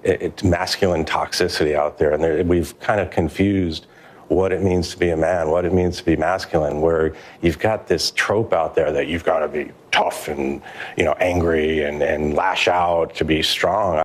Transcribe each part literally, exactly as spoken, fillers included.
it, it's masculine toxicity out there, and there, we've kind of confused what it means to be a man, what it means to be masculine, where you've got this trope out there that you've got to be tough and, you know, angry and, and lash out to be strong.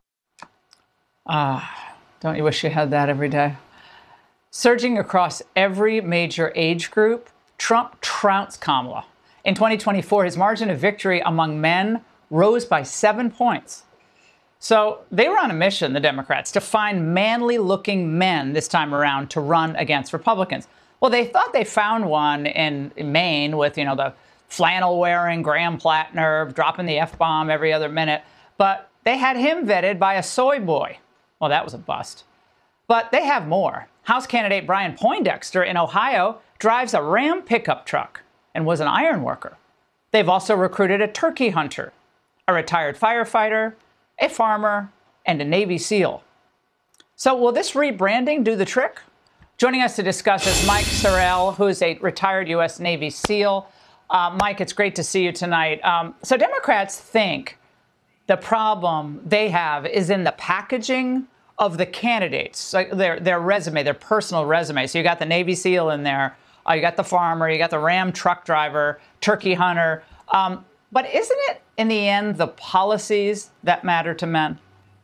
Ah, don't you wish you had that every day? Surging across every major age group, Trump trounced Kamala. In twenty twenty-four, his margin of victory among men rose by seven points. So they were on a mission, the Democrats, to find manly-looking men this time around to run against Republicans. Well, they thought they found one in Maine with, you know, the flannel-wearing Graham Plattner dropping the F-bomb every other minute. But they had him vetted by a soy boy. Well, that was a bust. But they have more. House candidate Brian Poindexter in Ohio drives a Ram pickup truck and was an iron worker. They've also recruited a turkey hunter, a retired firefighter, a farmer, and a Navy SEAL. So will this rebranding do the trick? Joining us to discuss is Mike Sorrell, who is a retired U S Navy SEAL. Uh, Mike, it's great to see you tonight. Um, so Democrats think the problem they have is in the packaging of the candidates, like their, their resume, their personal resume. So you got the Navy SEAL in there, uh, you got the farmer, you got the Ram truck driver, turkey hunter. Um, but isn't it, in the end, the policies that matter to men?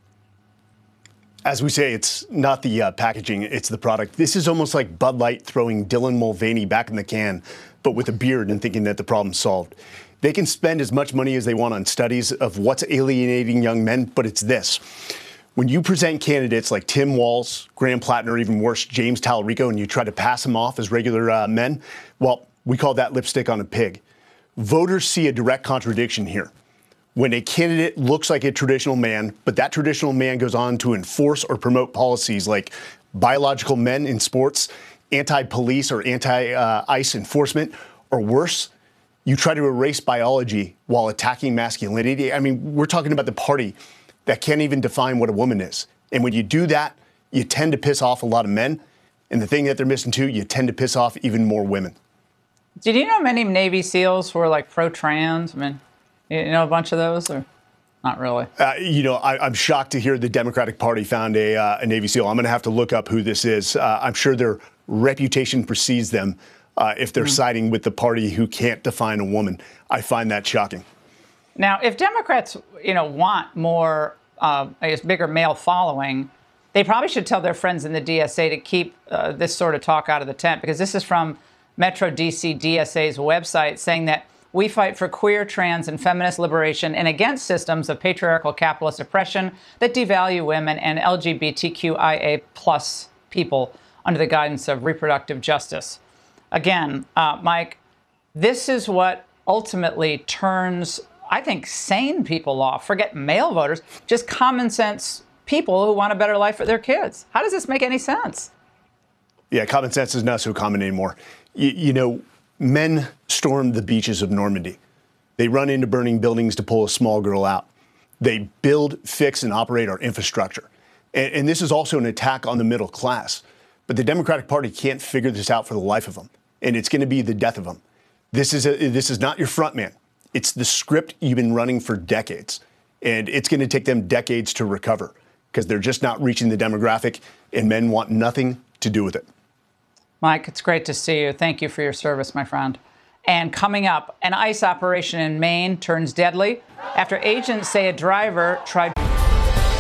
As we say, it's not the uh, packaging, it's the product. This is almost like Bud Light throwing Dylan Mulvaney back in the can, but with a beard and thinking that the problem's solved. They can spend as much money as they want on studies of what's alienating young men, but it's this. When you present candidates like Tim Walz, Graham Plattner, or even worse, James Tallarico, and you try to pass them off as regular uh, men, well, we call that lipstick on a pig. Voters see a direct contradiction here. When a candidate looks like a traditional man, but that traditional man goes on to enforce or promote policies like biological men in sports, anti-police or anti-ICE enforcement, or worse, you try to erase biology while attacking masculinity. I mean, we're talking about the party that can't even define what a woman is. And when you do that, you tend to piss off a lot of men. And the thing that they're missing too, you tend to piss off even more women. Did you know many Navy SEALs were like pro-trans? I mean, you know a bunch of those, or not really? Uh, you know, I, I'm shocked to hear the Democratic Party found a, uh, a Navy SEAL. I'm going to have to look up who this is. Uh, I'm sure their reputation precedes them uh, if they're mm. siding with the party who can't define a woman. I find that shocking. Now, if Democrats, you know, want more, uh, I guess, bigger male following, they probably should tell their friends in the D S A to keep uh, this sort of talk out of the tent, because this is from Metro D C D S A's website saying that we fight for queer, trans, and feminist liberation and against systems of patriarchal capitalist oppression that devalue women and L G B T Q I A plus people under the guidance of reproductive justice. Again, uh, Mike, this is what ultimately turns, I think, sane people off. Forget male voters, just common sense people who want a better life for their kids. How does this make any sense? Yeah, common sense is not so common anymore. You, you know, men storm the beaches of Normandy. They run into burning buildings to pull a small girl out. They build, fix, and operate our infrastructure. And, and this is also an attack on the middle class. But the Democratic Party can't figure this out for the life of them. And it's going to be the death of them. This is, a, this is not your front man. It's the script you've been running for decades. And it's going to take them decades to recover because they're just not reaching the demographic, and men want nothing to do with it. Mike, it's great to see you. Thank you for your service, my friend. And coming up, an ICE operation in Maine turns deadly after agents say a driver tried